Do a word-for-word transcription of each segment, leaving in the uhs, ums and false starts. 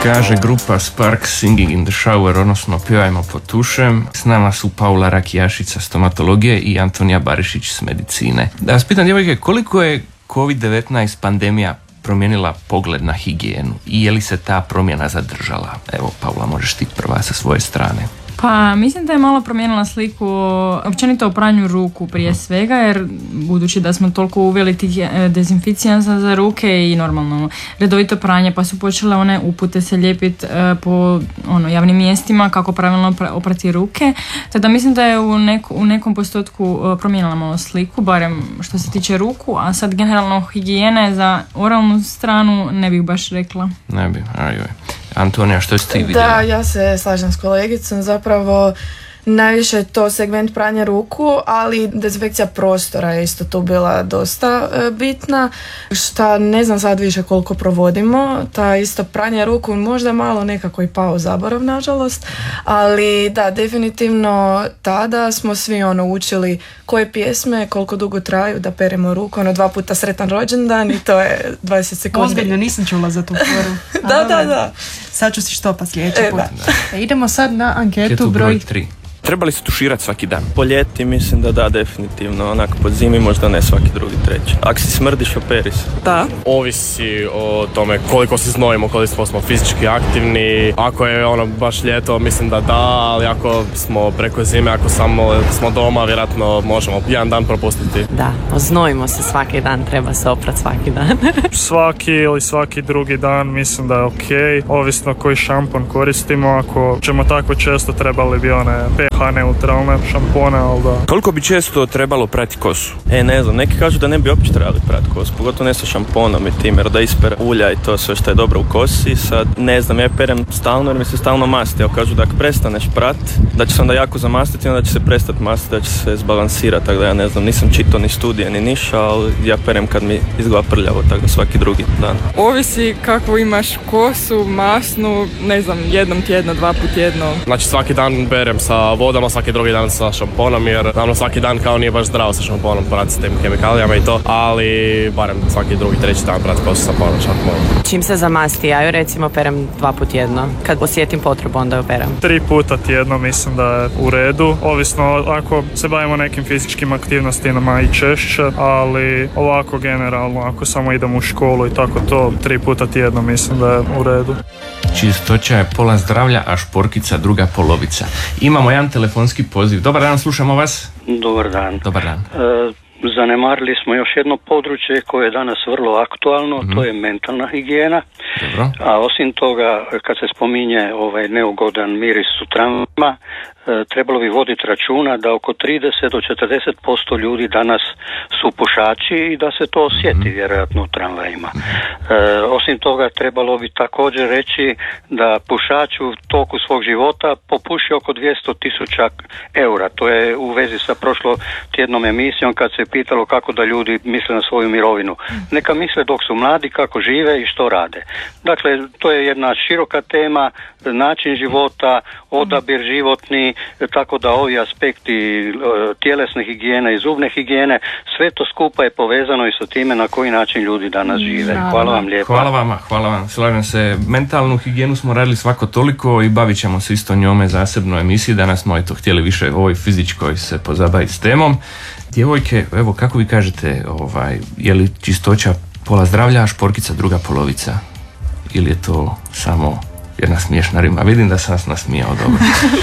Kaže grupa Spark Singing in the Shower, odnosno Pjevajmo pod tušem. S nama su Paula Rakijašić sa stomatologije i Antonija Barišić s medicine. Da vas pitam, djevojke, koliko je kovid devetnaest pandemija promijenila pogled na higijenu i je li se ta promjena zadržala? Evo, Paula, možeš ti prva sa svoje strane. Pa mislim da je malo promijenila sliku općenito o pranju ruku prije svega, jer budući da smo toliko uveli tih dezinficijensa za ruke i normalno redovito pranje, pa su počele one upute se lijepiti po ono, javnim mjestima kako pravilno oprati ruke. Tada mislim da je u, neko, u nekom postotku promijenila malo sliku, barem što se tiče ruku, a sad generalno higijene za oralnu stranu ne bih baš rekla. Ne bi, ajoj. Antonija, što si ti vidjela? Da, ja se slažem s kolegicom, zapravo najviše je to segment pranja ruku, ali dezinfekcija prostora je isto tu bila dosta e, bitna, šta ne znam sad više koliko provodimo, ta isto pranje ruku možda malo nekako i pao zaborav nažalost, ali da, definitivno tada smo svi ono učili koje pjesme, koliko dugo traju da peremo ruku, ono dva puta sretan rođendan i to je dvadeset sekundi. Ozbiljno, nisam čula za tu foru. da, da, da. Sad ću si štopa sljedeći e, put. E, idemo sad na anketu, anketu broj tri. Treba li se tuširati svaki dan? Po ljeti mislim da da, definitivno. Onako po zimi možda ne svaki drugi, treći. Ako si smrdiš, operi se. Da. Ovisi o tome koliko se znojimo, koliko smo fizički aktivni. Ako je ono baš ljeto, mislim da da, ali ako smo preko zime, ako samo smo doma, vjerojatno možemo jedan dan propustiti. Da, oznojimo se svaki dan, treba se oprati svaki dan. Svaki ili svaki drugi dan mislim da je ok. Ovisno koji šampon koristimo, ako ćemo tako često trebali bi one pH neutralne šampone, ali da. Koliko bi često trebalo prati kosu? E, ne znam, neki kažu da ne bi uopće trebali prati kosu, pogotovo ne sa šamponom i tim, jer da ispere ulja i to sve što je dobro u kosi. Sad, ne znam, ja perem stalno jer mi se stalno masti, ali kažu da ako prestaneš prat, da će se onda jako zamastiti i onda će se prestati mastiti, da će se zbalansirati, tako da ja ne znam, nisam čitao ni studije ni niša, ali ja perem kad mi izgleda prljavo, tako da svaki drugi dan. Ovisi kako imaš kosu, masnu, ne znam, jednom tjedno, dva put tjedno. Znači svaki dan berem sa vodama, svaki drugi dan sa šamponom, jer naravno svaki dan kao nije baš zdravo sa šamponom prati s tim kemikalijama i to, ali barem svaki drugi, treći dan prati kosu sa ponom šamponom. Čim se zamasti, ja ju recimo perem dva put tjedno. Kad osjetim potrebu, onda ju perem. Tri puta tjedno mislim da je u redu, ovisno ako se bavimo nekim fizičkim aktivnostima i češće, ali ovako generalno, ako samo idemo u školu i tako to, tri puta tjedno mislim da je u redu. Čistoća je pola zdravlja, a šporkica druga polovica. Imamo jedan telefonski poziv. Dobar dan, slušamo vas. Dobar dan. Dobar dan. E, zanemarili smo još jedno područje koje je danas vrlo aktualno, mm-hmm. to je mentalna higijena. Dobro. A osim toga, kad se spominje ovaj neugodan miris u tramvajima, trebalo bi voditi računa da oko trideset do četrdeset posto ljudi danas su pušači i da se to osjeti mm-hmm. vjerojatno u tramvajima. E, osim toga trebalo bi također reći da pušač u toku svog života popuši oko dvjesto tisuća eura. To je u vezi sa prošlo tjednom emisijom kad se pitalo kako da ljudi misle na svoju mirovinu. Neka misle dok su mladi kako žive i što rade. Dakle, to je jedna široka tema, način života, odabir životni, tako da ovi aspekti tjelesne higijene i zubne higijene, sve to skupa je povezano i sa time na koji način ljudi danas žive. Hvala vam lijepo. Hvala vama, hvala vam. Slažem se, mentalnu higijenu smo radili svako toliko i bavit ćemo se isto njome zasebno emisiji. Danas smo eto htjeli više o ovoj fizičkoj se pozabaviti s temom. Djevojke, evo kako vi kažete, ovaj, je li čistoća pola zdravlja, a šporkica druga polovica? Ili je to samo jedna smiješna rima? Vidim da sam vas nasmijao dobro.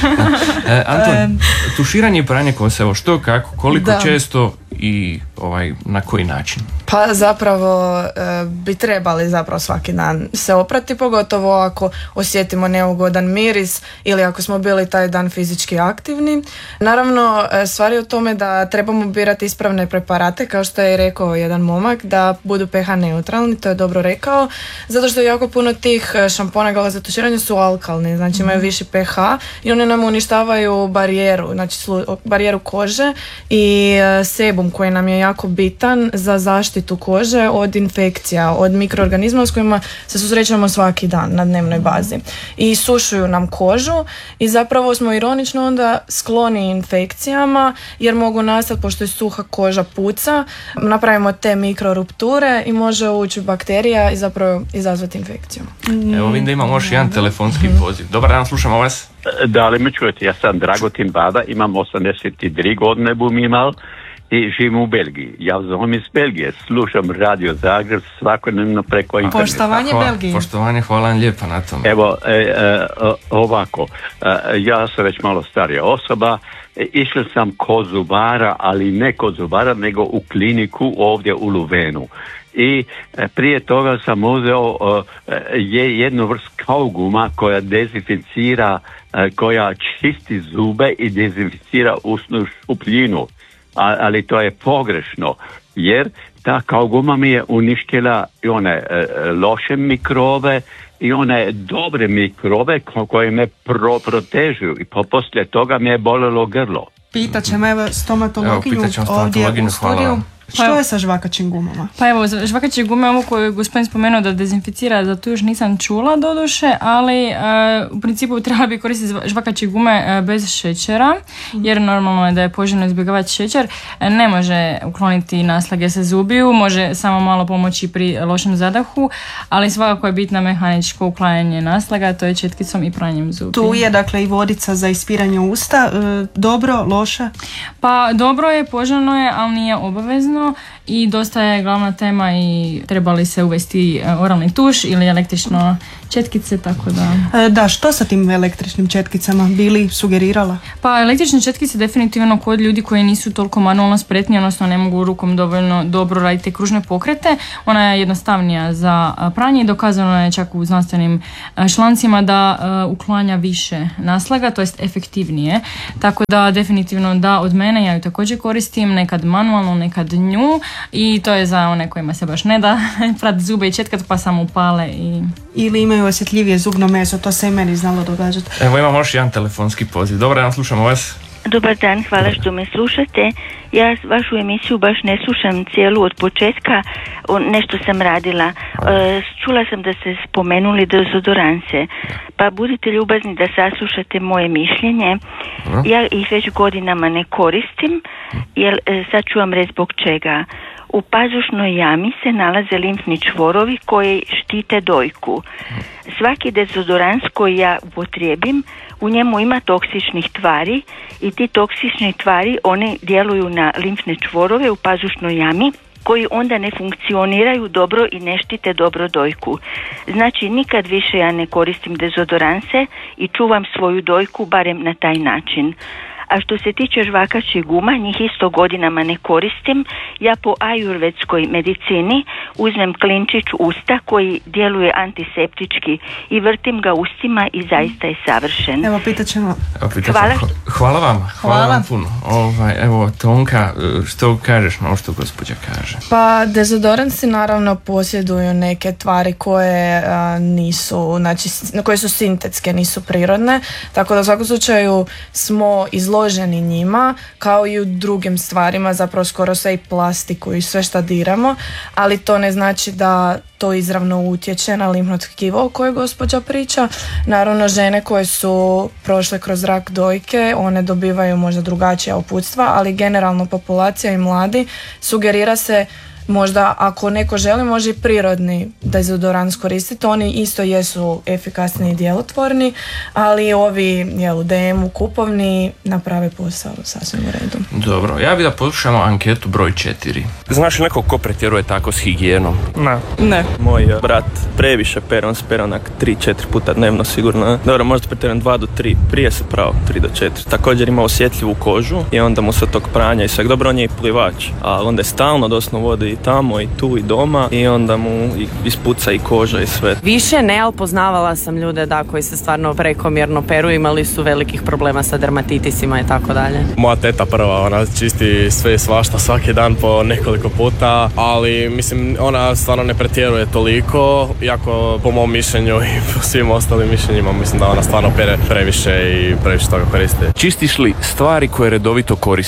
e, Anton, tuširanje i pranje kose, evo što, kako, koliko da. često i ovaj, na koji način? Pa zapravo e, bi trebali zapravo svaki dan se oprati, pogotovo ako osjetimo neugodan miris ili ako smo bili taj dan fizički aktivni. Naravno, stvar je u tome da trebamo birati ispravne preparate, kao što je rekao jedan momak, da budu pH neutralni, to je dobro rekao, zato što jako puno tih šampona gala za tuširanje su alkalni, znači imaju viši pH i one nam uništavaju barijeru, znači slu, barijeru kože i sebum minimum koji nam je jako bitan za zaštitu kože od infekcija, od mikroorganizma s kojima se susrećemo svaki dan na dnevnoj bazi. I sušuju nam kožu i zapravo smo ironično onda skloni infekcijama jer mogu nastati, pošto je suha koža puca, napravimo te mikrorupture i može ući bakterija i zapravo izazvati infekciju. Evo vidim da imamo još jedan telefonski poziv. Dobar dan, slušamo vas. Da li me čujete? Ja sam Dragutin Bada, imam osamdeset tri godine bum imal i živim u Belgiji. Ja zovem iz Belgije, slušam Radio Zagreb svakodnevno preko interneta. Poštovanje Hvala, Belgiji. Poštovanje, hvala vam lijepa na tome. Evo, e, e, ovako, e, ja sam već malo starija osoba, e, išao sam kod zubara, ali ne kod zubara, nego u kliniku ovdje u Luvenu. I e, prije toga sam uzeo e, je jednu vrst kauguma koja dezinficira, e, koja čisti zube i dezinficira usnu šupljinu. A, ali to je pogrešno, jer ta kauguma mi je uništila i one e, loše mikrobe i one dobre mikrobe ko, koje me pro, protežuju i po, poslije toga mi je bolelo grlo. Pitat ćemo evo stomatologinju ovdje u studiju. Što je sa žvakačim gumama? Pa evo, žvakače gume, ovo koje je gospodin spomenuo da dezinficira, za to još nisam čula doduše, ali e, u principu treba bi koristiti žvakače gume e, bez šećera, jer normalno je da je poželjno izbjegavati šećer. E, ne može ukloniti naslage sa zubiju, može samo malo pomoći pri lošem zadahu, ali svakako je bitno mehaničko uklanjanje naslaga, to je četkicom i pranjem zubi. Tu je dakle i vodica za ispiranje usta. E, dobro, loše? Pa dobro je, poželjno je, ali nije obavezno. I dosta je glavna tema i treba li se uvesti oralni tuš ili električno četkice, tako da... E, da, što sa tim električnim četkicama bili sugerirala? Pa električne četkice definitivno kod ljudi koji nisu toliko manualno spretni, odnosno ne mogu rukom dovoljno dobro raditi kružne pokrete. Ona je jednostavnija za pranje i dokazano je čak u znanstvenim člancima da uh, uklanja više naslaga, to jest efektivnije. Tako da definitivno da, od mene, ja ju također koristim, nekad manualno, nekad nju, i to je za one kojima se baš ne da prati zube i četkat pa samo upale i... Ili imaju osjetljivije zubno meso, to se i meni znalo događati. Evo imamo još jedan telefonski poziv. Dobar dan, slušamo vas. Dobar dan, hvala što me slušate. Ja vašu emisiju baš ne slušam cijelu od početka, nešto sam radila. Čula sam da ste spomenuli dezodoranse, pa budite ljubazni da saslušate moje mišljenje. Ja ih već godinama ne koristim, jer sad ću vam reći zbog čega. U pazušnoj jami se nalaze limfni čvorovi koji štite dojku. Svaki dezodorans koji ja upotrijebim, u njemu ima toksičnih tvari i ti toksične tvari, one djeluju na limfne čvorove u pazušnoj jami, koji onda ne funkcioniraju dobro i ne štite dobro dojku. Znači nikad više ja ne koristim dezodoranse i čuvam svoju dojku barem na taj način. A što se tiče žvakačih guma, njih isto godinama ne koristim. Ja po ajurvedskoj medicini uzmem klinčić usta koji djeluje antiseptički i vrtim ga ustima i zaista je savršen. Evo, pitat ćemo. Evo, pitat ćemo. Hvala. Hvala vam. Hvala, Hvala vam puno. Ovaj, evo, Tonka, što kažeš na ovo što gospođa kaže? Pa, dezodoransi naravno posjeduju neke tvari koje a, nisu, znači, koje su sintetske, nisu prirodne, tako da u svakom slučaju smo izloženi izloženi njima, kao i u drugim stvarima, zapravo skoro sve i plastiku i sve šta diramo, ali to ne znači da to izravno utječe na limfno tkivo o kojoj gospođa priča. Naravno, žene koje su prošle kroz rak dojke, one dobivaju možda drugačija uputstva, ali generalno populacija i mladi sugerira se možda ako neko želi može i prirodni dezodorans koristiti, oni isto jesu efikasni i djelotvorni, ali ovi jel, D M-u kupovni naprave posao sasvim u redu. Dobro, ja bih da poslušamo anketu broj četiri. Znaš li nekog ko pretjeruje tako s higijenom? Ne. Ne. Moj uh, brat previše peron s peronak tri četiri puta dnevno sigurno. Dobro, možda pretjerujem dva do tri, prije se pravo tri do četiri. Također ima osjetljivu kožu i onda mu se tog pranja i sve. Dobro, on je i plivač, ali onda je stalno doslovno vodi tamo i tu i doma i onda mu ispuca i koža i sve. Više ne, ali poznavala sam ljude da koji se stvarno prekomjerno peru, imali su velikih problema sa dermatitisima i tako dalje. Moja teta prva, ona čisti sve i svašta svaki dan po nekoliko puta, ali mislim ona stvarno ne pretjeruje toliko, iako po mom mišljenju i po svim ostalim mišljenjima mislim da ona stvarno pere previše i previše toga koristi. Čistiš li stvari koje redovito koristiš?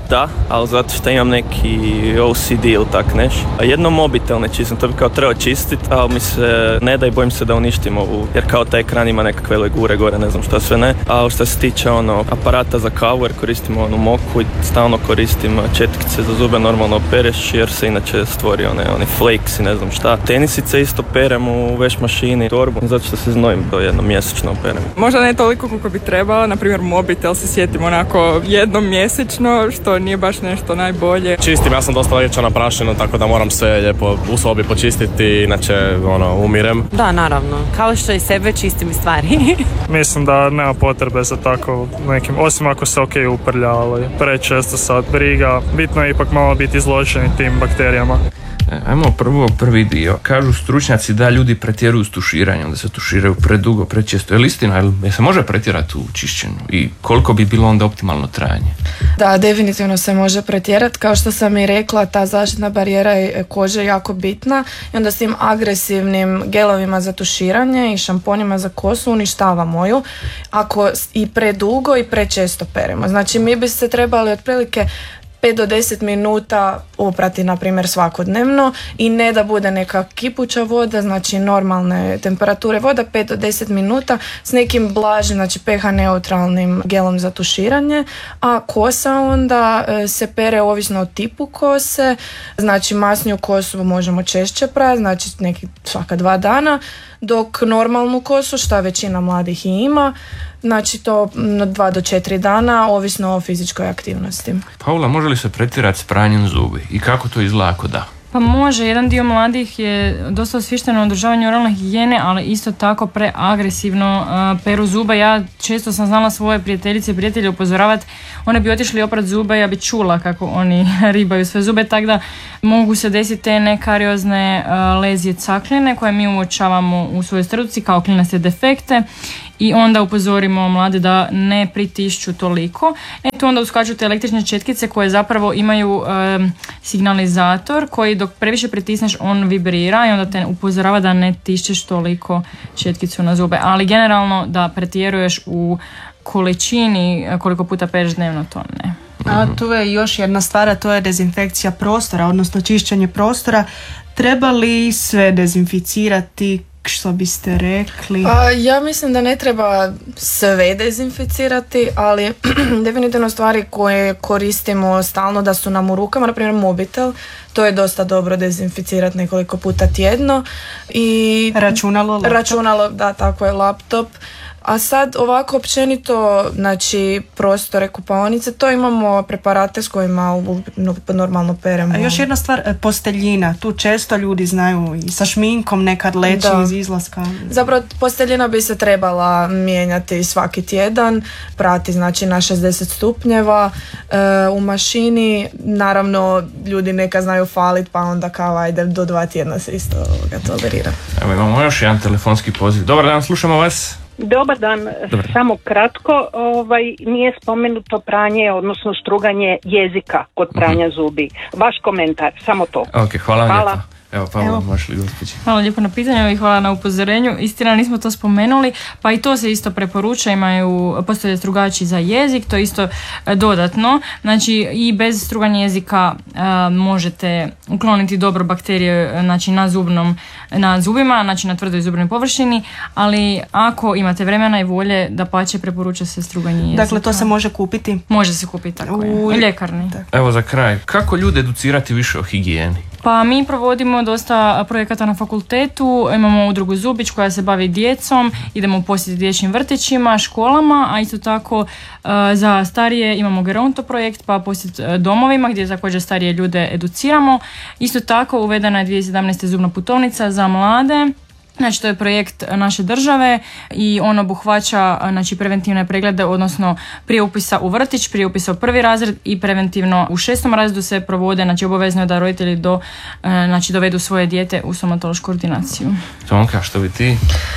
da, ali zato što imam neki O C D ili tak neš. A jedno mobitel ne čistim, to bi kao trebao čistit, ali mi se ne da i bojim se da uništim ovu, jer kao taj ekran ima nekakve legure gore, ne znam šta sve ne. A što se tiče ono aparata za kavu, jer koristimo onu moku i stalno koristim četkice za zube, normalno pereš, jer se inače stvori one, one flakes i ne znam šta. Tenisice isto perem u veš mašini, torbu, zato što se znojim to jednom mjesečno perem. Možda ne toliko koliko bi trebalo, na primjer mobitel se sjetim onako jednom mjesečno, što nije baš nešto najbolje. Čistim, ja sam dosta liječno na prašinu, tako da moram sve lijepo u sobi počistiti, inače ono, umirem. Da, naravno. Kao što i sebe čistim i stvari. Mislim da nema potrebe za tako nekim, osim ako se ok uprlja, ali prečesto sad briga. Bitno je ipak malo biti izloženi tim bakterijama. Ajmo prvo prvi dio. Kažu stručnjaci da ljudi pretjeruju s tuširanjem, da se tuširaju predugo, prečesto. Je li istina, je se može pretjerati u čišćenju i koliko bi bilo onda optimalno trajanje? Da, definitivno se može pretjerati. Kao što sam i rekla, ta zaštitna barijera je kože jako bitna i onda s tim agresivnim gelovima za tuširanje i šamponima za kosu uništavamo ju ako i predugo i prečesto peremo. Znači mi bi se trebali otprilike pet do deset minuta oprati, na primjer, svakodnevno i ne da bude neka kipuća voda, znači normalne temperature voda, pet do deset minuta s nekim blažim, znači pH neutralnim gelom za tuširanje, a kosa onda e, se pere ovisno o tipu kose, znači masniju kosu možemo češće prati, znači neki svaka dva dana, dok normalnu kosu, šta većina mladih i ima, znači to dva do četiri dana, ovisno o fizičkoj aktivnosti. Paula, može li se pretjerati s pranjem zubi i kako to izgleda ako da? Pa može, jedan dio mladih je dosta osviješten o održavanju oralne higijene, ali isto tako preagresivno uh, peru zuba. Ja često sam znala svoje prijateljice i prijatelje upozoravati, one bi otišli oprat zube, ja bi čula kako oni ribaju sve zube, tako da mogu se desiti te nekariozne uh, lezije cakline koje mi uočavamo u svojoj struci kao klinaste defekte. I onda upozorimo mlade da ne pritišću toliko. E tu onda uskaču te električne četkice koje zapravo imaju e, signalizator koji dok previše pritisneš on vibrira i onda te upozorava da ne tišćeš toliko četkicu na zube. Ali generalno da pretjeruješ u količini koliko puta pereš dnevno, to ne. A tu je još jedna stvar, a to je dezinfekcija prostora, odnosno čišćenje prostora. Treba li sve dezinficirati? Što biste rekli? A, ja mislim da ne treba sve dezinficirati, ali definitivno stvari koje koristimo stalno da su nam u rukama, na primjer mobitel, to je dosta dobro dezinficirati nekoliko puta tjedno. I računalo, laptop. Računalo, da, tako je, laptop. A sad ovako općenito, znači prostore, kupaonice, to imamo preparate s kojima normalno peremo. A još jedna stvar, posteljina, tu često ljudi znaju i sa šminkom nekad leći iz izlaska. Zapravo posteljina bi se trebala mijenjati svaki tjedan, prati znači na šezdeset stupnjeva e, u mašini, naravno ljudi neka znaju falit pa onda kao ajde do dva tjedna se isto tolerira. Evo imamo još jedan telefonski poziv. Dobar dan, slušamo vas. Dobar dan, Dobar. Samo kratko, ovaj, nije spomenuto pranje, odnosno struganje jezika kod pranja mm-hmm. zubi. Vaš komentar, samo to. Ok, hvala, hvala. Lijepo. Evo, Paolo, možeš li gospođi? Hvala lijepo na pitanju i hvala na upozorenju. Istina, nismo to spomenuli, pa i to se isto preporuča, imaju, postoje strugači za jezik, to isto dodatno. Znači, i bez struganja jezika uh, možete ukloniti dobro bakterije, znači, na zubnom, na zubima, znači na tvrdoj zubnoj površini, ali ako imate vremena i volje, dapače preporuča se struganje jezika. Dakle, to se može kupiti? Može se kupiti, tako je. U ljekarni. Evo za kraj, kako ljude educirati više o higijeni? Pa mi provodimo dosta projekata na fakultetu, imamo udrugu Zubić koja se bavi djecom, idemo posjetiti dječjim vrtićima, školama, a isto tako uh, za starije imamo Geronto projekt, pa posjet domovima gdje također starije ljude educiramo. Isto tako uvedena je dvije tisuće sedamnaeste zubna putovnica za mlade. Znači to je projekt naše države i on obuhvaća znači, preventivne preglede, odnosno prije upisa u vrtić, prije upisa u prvi razred i preventivno u šestom razredu se provode, znači obavezno je da roditelji do, znači, dovedu svoje dijete u stomatološku ordinaciju. Tonka, što bi ti?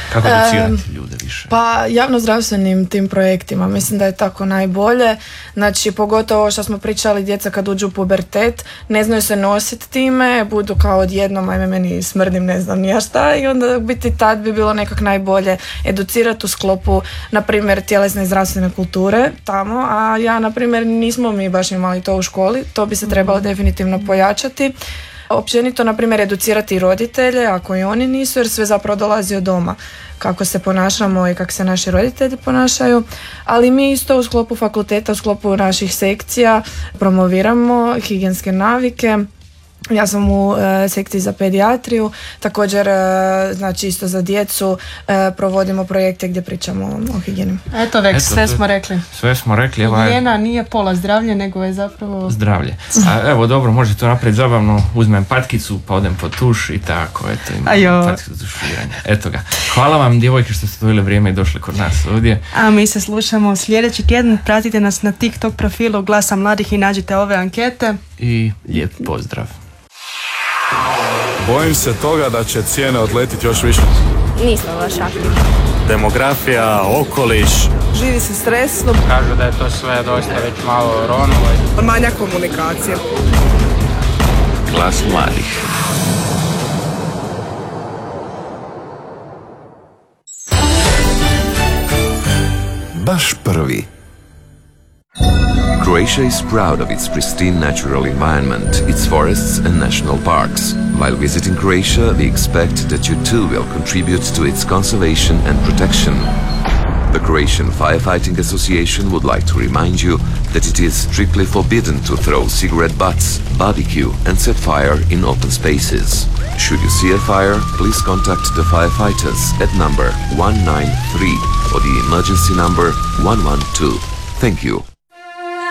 Kako educirati ljude više? Pa javnozdravstvenim tim projektima, mislim da je tako najbolje. Znači, pogotovo što smo pričali, djeca kad uđu u pubertet, ne znaju se nositi time, budu kao odjednom, ajme meni smrdim, ne znam ni ja šta, i onda biti tad bi bilo nekak najbolje educirati u sklopu, na primjer, tjelesne i zdravstvene kulture tamo, a ja, na primjer, nismo mi baš imali to u školi, to bi se trebalo definitivno pojačati. Općenito, na primjer, educirati roditelje, ako i oni nisu, jer sve zapravo dolazi od doma, kako se ponašamo i kako se naši roditelji ponašaju, ali mi isto u sklopu fakulteta, u sklopu naših sekcija promoviramo higijenske navike. Ja sam u e, sekciji za pedijatriju, također e, znači isto za djecu e, provodimo projekte gdje pričamo o higijeni. Eto već, sve smo rekli. Sve smo rekli. Evo, higijena nije pola zdravlje, nego je zapravo... Zdravlje. A, evo dobro, možete to napraviti zabavno, uzmem patkicu pa odem po tuš i tako, eto imam patkicu za tuširanje. Eto ga. Hvala vam, djevojke, što ste doveli vrijeme i došli kod nas ovdje. A mi se slušamo sljedeći tjedan, pratite nas na TikTok profilu Glasa mladih i nađite ove ankete. I lijep pozdrav. Bojim se toga da će cijene odletiti još više. Nismo baš aktivni. Demografija, okoliš. Živi se stresno. Kažu da je to sve dosta već malo ronovo. Manja komunikacija. Glas mladih. Baš prvi. Croatia is proud of its pristine natural environment, its forests and national parks. While visiting Croatia, we expect that you too will contribute to its conservation and protection. The Croatian Firefighting Association would like to remind you that it is strictly forbidden to throw cigarette butts, barbecue and set fire in open spaces. Should you see a fire, please contact the firefighters at number one nine three or the emergency number one one two. Thank you.